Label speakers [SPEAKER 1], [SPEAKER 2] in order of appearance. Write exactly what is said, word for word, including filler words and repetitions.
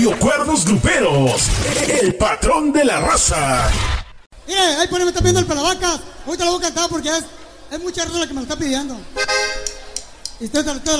[SPEAKER 1] Cuernos Gruperos, el patrón de la raza.
[SPEAKER 2] Mire, ahí por ahí me está pidiendo el Pelavacas. Ahorita lo voy a cantar porque es, es mucha raza la que me lo está pidiendo. Y usted, usted